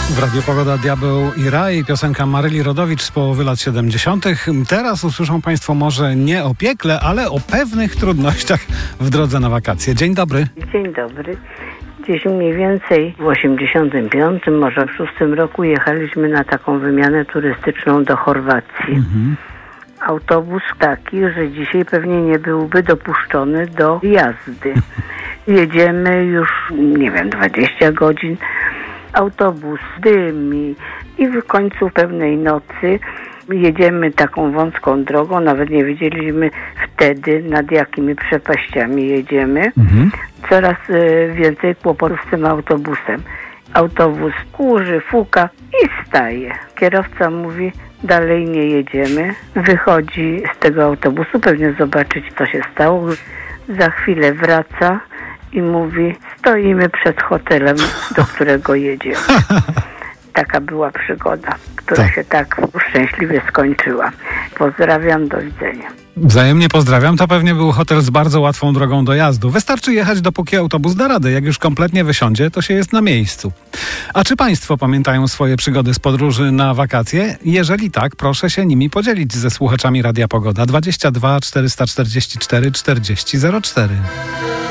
W Radiu Pogoda Diabeł i Raj, piosenka Maryli Rodowicz z połowy lat 70. Teraz usłyszą Państwo może nie o piekle, ale o pewnych trudnościach w drodze na wakacje. Dzień dobry. Dzień dobry. Gdzieś mniej więcej w 85, może w 6 roku jechaliśmy na taką wymianę turystyczną do Chorwacji. Autobus taki, że dzisiaj pewnie nie byłby dopuszczony do jazdy. Jedziemy już, 20 godzin. Autobus dymi i w końcu pewnej nocy jedziemy taką wąską drogą. Nawet nie wiedzieliśmy wtedy, nad jakimi przepaściami jedziemy. Coraz więcej kłopotów z tym autobusem. Autobus kurzy, fuka i staje. Kierowca mówi, dalej nie jedziemy. Wychodzi z tego autobusu, pewnie zobaczyć, co się stało. Za chwilę wraca i mówi, stoimy przed hotelem, do którego jedziemy. Taka była przygoda, która się tak szczęśliwie skończyła. Pozdrawiam, do widzenia. Wzajemnie pozdrawiam. To pewnie był hotel z bardzo łatwą drogą dojazdu. Wystarczy jechać, dopóki autobus da radę. Jak już kompletnie wysiądzie, to się jest na miejscu. A czy Państwo pamiętają swoje przygody z podróży na wakacje? Jeżeli tak, proszę się nimi podzielić ze słuchaczami Radia Pogoda. 22 444 40 04.